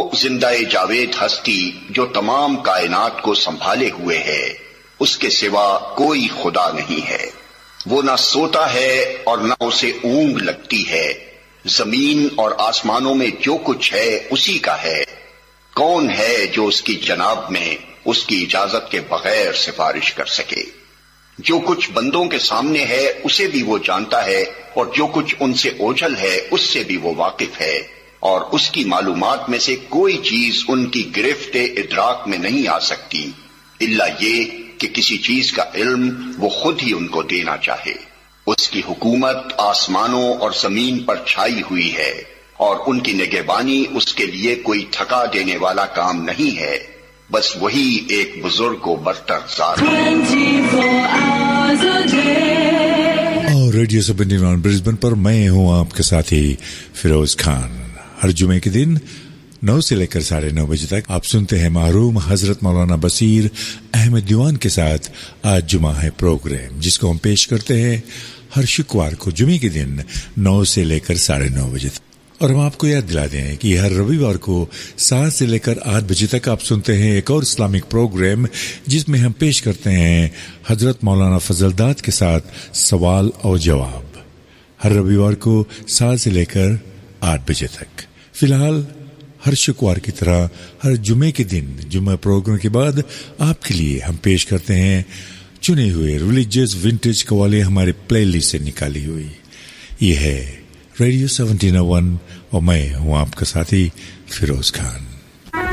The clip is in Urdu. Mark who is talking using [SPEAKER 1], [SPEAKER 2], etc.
[SPEAKER 1] زندہ جاوید ہستی جو تمام کائنات کو سنبھالے ہوئے ہے، اس کے سوا کوئی خدا نہیں ہے۔ وہ نہ سوتا ہے اور نہ اسے اونگ لگتی ہے۔ زمین اور آسمانوں میں جو کچھ ہے اسی کا ہے۔ کون ہے جو اس کی جناب میں اس کی اجازت کے بغیر سفارش کر سکے؟ جو کچھ بندوں کے سامنے ہے اسے بھی وہ جانتا ہے، اور جو کچھ ان سے اوجھل ہے اس سے بھی وہ واقف ہے، اور اس کی معلومات میں سے کوئی چیز ان کی گرفت ادراک میں نہیں آ سکتی الا یہ کہ کسی چیز کا علم وہ خود ہی ان کو دینا چاہے۔ اس کی حکومت آسمانوں اور زمین پر چھائی ہوئی ہے، اور ان کی نگہبانی اس کے لیے کوئی تھکا دینے والا کام نہیں ہے، بس وہی ایک بزرگ و برتر ذات ہے۔
[SPEAKER 2] اور ریڈیو 79 برسبن پر میں ہوں آپ کے ساتھی فیروز خان۔ ہر جمعے کے دن 9 سے لے کر 9:30 بجے تک آپ سنتے ہیں محروم حضرت مولانا بصیر احمد دیوان کے ساتھ آج جمعہ ہے پروگرام، جس کو ہم پیش کرتے ہیں ہر شکوار کو جمعے کے دن 9 سے لے کر 9:30 بجے تک۔ اور ہم آپ کو یاد دلا دیں کہ ہر رویوار کو 7 سے لے کر 8 بجے تک آپ سنتے ہیں ایک اور اسلامک پروگرام، جس میں ہم پیش کرتے ہیں حضرت مولانا فضل داد کے ساتھ سوال اور جواب، ہر رویوار کو 7 سے لے کر 8 بجے تک۔ فی الحال ہر شکوار کی طرح ہر جمعے کے دن جمعہ پروگرام کے بعد آپ کے لیے ہم پیش کرتے ہیں چنے ہوئے ریلیجیس ونٹیج قوالی ہمارے پلے لسٹ سے نکالی ہوئی۔ یہ ہے ریڈیو 79 اور میں ہوں آپ کا ساتھی فیروز خان۔